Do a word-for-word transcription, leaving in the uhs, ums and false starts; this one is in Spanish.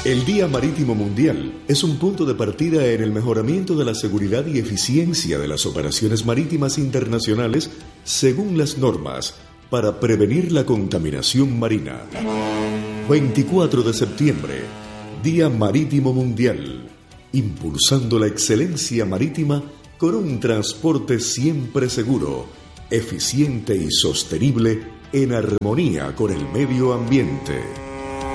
El Día Marítimo Mundial es un punto de partida en el mejoramiento de la seguridad y eficiencia de las operaciones marítimas internacionales según las normas para prevenir la contaminación marina. veinticuatro de septiembre, Día Marítimo Mundial, impulsando la excelencia marítima con un transporte siempre seguro, eficiente y sostenible en armonía con el medio ambiente.